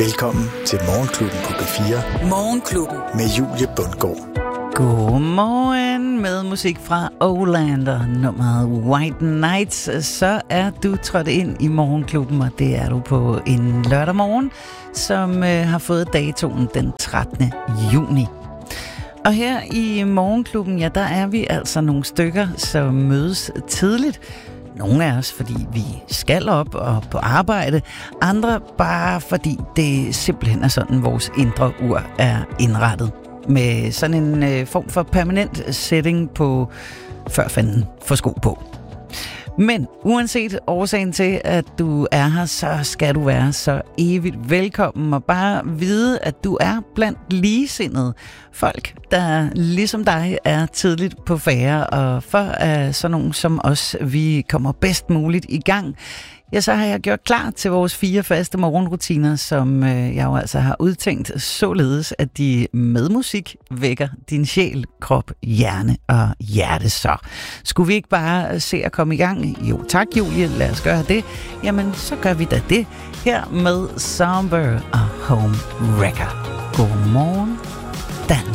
Velkommen til Morgenklubben på P4. Morgenklubben med Julie Bundgaard. Godmorgen med musik fra Olander, nummeret White Nights. Så er du trådt ind i Morgenklubben, og det er du på en lørdag morgen, som har fået datoen den 13. juni. Og her i Morgenklubben, ja, der er vi altså nogle stykker, som mødes tidligt. Nogle af os, fordi vi skal op og på arbejde. Andre bare fordi det simpelthen er sådan, vores indre ur er indrettet. Med sådan en form for permanent setting på før fanden får sko på. Men uanset årsagen til, at du er her, så skal du være så evigt velkommen. Og bare vide, at du er blandt ligesindede folk, der ligesom dig er tidligt på færre. Og for at sådan nogen som os, vi kommer bedst muligt i gang, ja, så har jeg gjort klar til vores 4 faste morgenrutiner, som jeg jo altså har udtænkt således, at de med musik vækker din sjæl, krop, hjerne og hjerte. Så skulle vi ikke bare se at komme i gang? Jo tak, Julie, lad os gøre det. Jamen, så gør vi da det her med Somber og Home Wrecker. Godmorgen, Dan.